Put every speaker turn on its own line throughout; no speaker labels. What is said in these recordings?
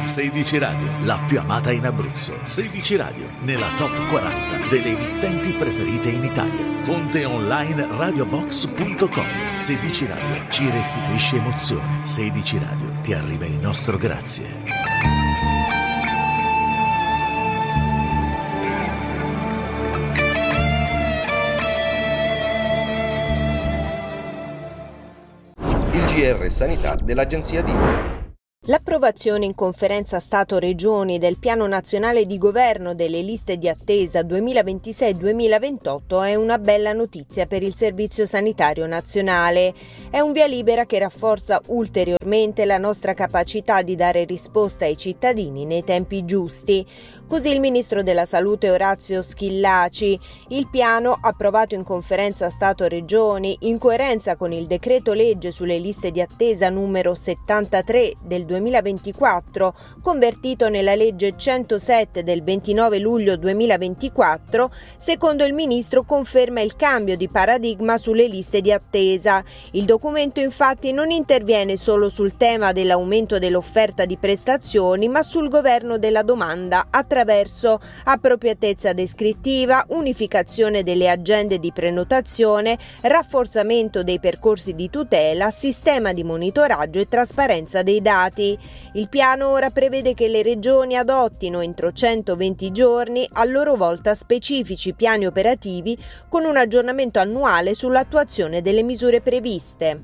16 Radio, la più amata in Abruzzo. 16 Radio, nella top 40 delle emittenti preferite in Italia. Fonte online radiobox.com. 16 Radio ci restituisce emozione. 16 Radio ti arriva il nostro grazie.
Il GR Sanità dell'Agenzia DINA.
L'approvazione in conferenza Stato-Regioni del Piano Nazionale di Governo delle liste di attesa 2026-2028 è una bella notizia per il Servizio Sanitario Nazionale. È un via libera che rafforza ulteriormente la nostra capacità di dare risposta ai cittadini nei tempi giusti. Così il Ministro della Salute Orazio Schillaci. Il piano, approvato in conferenza Stato-Regioni, in coerenza con il decreto legge sulle liste di attesa numero 73 del 2024, convertito nella legge 107 del 29 luglio 2024, secondo il Ministro conferma il cambio di paradigma sulle liste di attesa. Il documento infatti non interviene solo sul tema dell'aumento dell'offerta di prestazioni, ma sul governo della domanda attraverso appropriatezza descrittiva, unificazione delle agende di prenotazione, rafforzamento dei percorsi di tutela, sistema di monitoraggio e trasparenza dei dati. Il piano ora prevede che le regioni adottino entro 120 giorni a loro volta specifici piani operativi con un aggiornamento annuale sull'attuazione delle misure previste.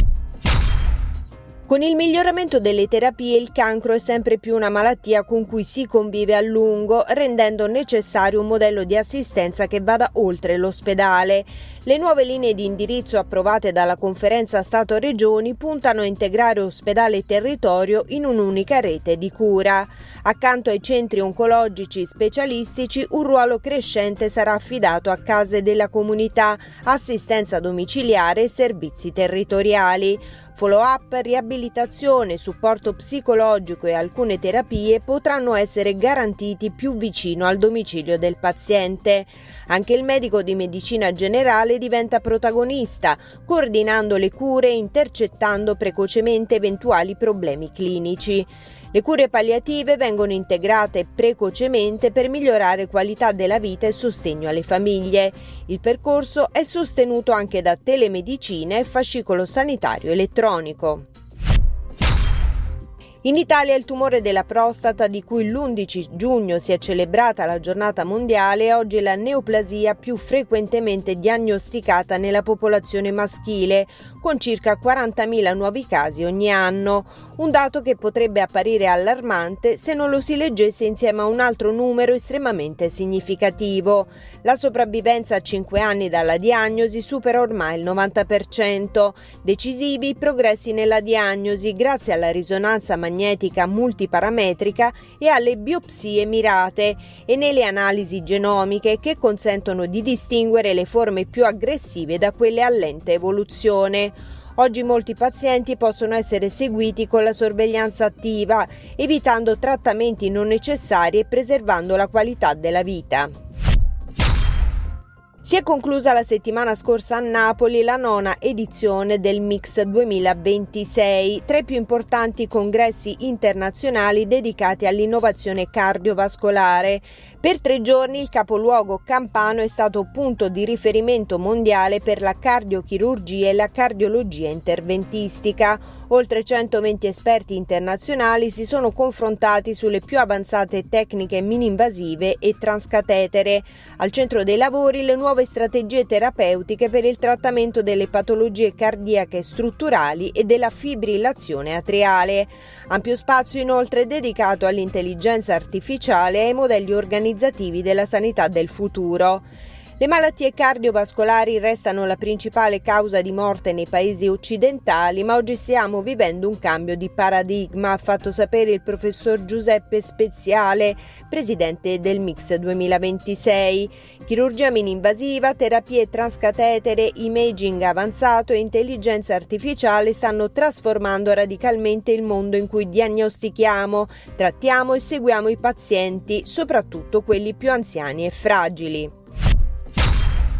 Con il miglioramento delle terapie, il cancro è sempre più una malattia con cui si convive a lungo, rendendo necessario un modello di assistenza che vada oltre l'ospedale. Le nuove linee di indirizzo approvate dalla Conferenza Stato-Regioni puntano a integrare ospedale e territorio in un'unica rete di cura. Accanto ai centri oncologici specialistici, un ruolo crescente sarà affidato a case della comunità, assistenza domiciliare e servizi territoriali. Follow-up, riabilitazione, supporto psicologico e alcune terapie potranno essere garantiti più vicino al domicilio del paziente. Anche il medico di medicina generale diventa protagonista, coordinando le cure e intercettando precocemente eventuali problemi clinici. Le cure palliative vengono integrate precocemente per migliorare qualità della vita e sostegno alle famiglie. Il percorso è sostenuto anche da telemedicina e fascicolo sanitario elettronico. In Italia il tumore della prostata, di cui l'11 giugno si è celebrata la giornata mondiale, è oggi la neoplasia più frequentemente diagnosticata nella popolazione maschile, con circa 40.000 nuovi casi ogni anno. Un dato che potrebbe apparire allarmante se non lo si leggesse insieme a un altro numero estremamente significativo. La sopravvivenza a 5 anni dalla diagnosi supera ormai il 90%. Decisivi i progressi nella diagnosi grazie alla risonanza magnetica multiparametrica e alle biopsie mirate e nelle analisi genomiche che consentono di distinguere le forme più aggressive da quelle a lenta evoluzione. Oggi molti pazienti possono essere seguiti con la sorveglianza attiva, evitando trattamenti non necessari e preservando la qualità della vita. Si è conclusa la settimana scorsa a Napoli la 9ª edizione del Mix 2026, tra i più importanti congressi internazionali dedicati all'innovazione cardiovascolare. Per 3 giorni il capoluogo campano è stato punto di riferimento mondiale per la cardiochirurgia e la cardiologia interventistica. Oltre 120 esperti internazionali si sono confrontati sulle più avanzate tecniche mini-invasive e transcatetere. Al centro dei lavori le nuove strategie terapeutiche per il trattamento delle patologie cardiache strutturali e della fibrillazione atriale. Ampio spazio inoltre dedicato all'intelligenza artificiale e ai modelli organizzativi della sanità del futuro. Le malattie cardiovascolari restano la principale causa di morte nei paesi occidentali, ma oggi stiamo vivendo un cambio di paradigma, ha fatto sapere il professor Giuseppe Speziale, presidente del Mix 2026. Chirurgia mini-invasiva, terapie transcatetere, imaging avanzato e intelligenza artificiale stanno trasformando radicalmente il mondo in cui diagnostichiamo, trattiamo e seguiamo i pazienti, soprattutto quelli più anziani e fragili.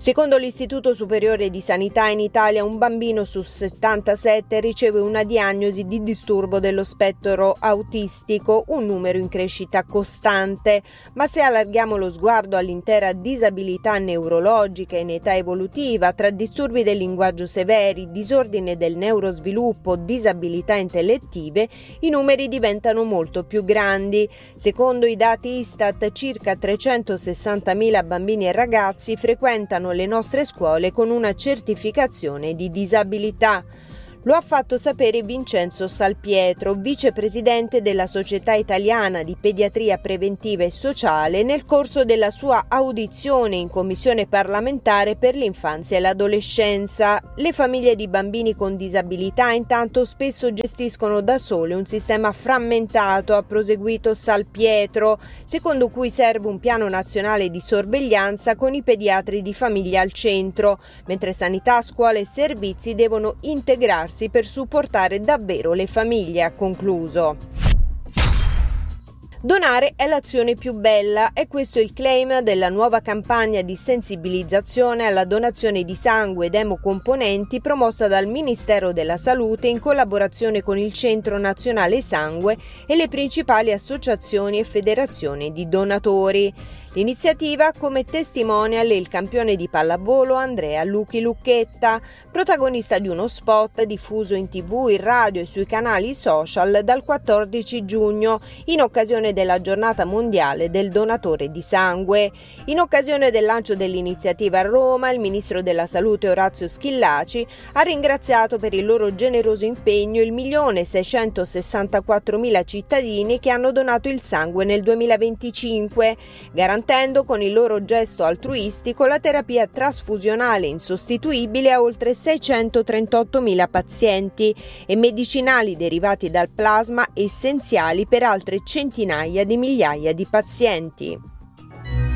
Secondo l'Istituto Superiore di Sanità, in Italia un bambino su 77 riceve una diagnosi di disturbo dello spettro autistico, un numero in crescita costante. Ma se allarghiamo lo sguardo all'intera disabilità neurologica in età evolutiva, tra disturbi del linguaggio severi, disordine del neurosviluppo, disabilità intellettive, i numeri diventano molto più grandi. Secondo i dati Istat, circa 360.000 bambini e ragazzi frequentano le nostre scuole con una certificazione di disabilità. Lo ha fatto sapere Vincenzo Salpietro, vicepresidente della Società Italiana di Pediatria Preventiva e Sociale, nel corso della sua audizione in Commissione parlamentare per l'infanzia e l'adolescenza. Le famiglie di bambini con disabilità intanto spesso gestiscono da sole un sistema frammentato, ha proseguito Salpietro, secondo cui serve un piano nazionale di sorveglianza con i pediatri di famiglia al centro, mentre sanità, scuole e servizi devono integrarsi per supportare davvero le famiglie, ha concluso. Donare è l'azione più bella, è questo il claim della nuova campagna di sensibilizzazione alla donazione di sangue ed emocomponenti promossa dal Ministero della Salute in collaborazione con il Centro Nazionale Sangue e le principali associazioni e federazioni di donatori. L'iniziativa ha come testimonial il campione di pallavolo Andrea Luchi Lucchetta, protagonista di uno spot diffuso in TV, in radio e sui canali social dal 14 giugno in occasione della giornata mondiale del donatore di sangue. In occasione del lancio dell'iniziativa a Roma, il ministro della Salute Orazio Schillaci ha ringraziato per il loro generoso impegno il 1.664.000 cittadini che hanno donato il sangue nel 2025, garantendo con il loro gesto altruistico la terapia trasfusionale insostituibile a oltre 638.000 pazienti e medicinali derivati dal plasma essenziali per altre centinaia di migliaia di pazienti.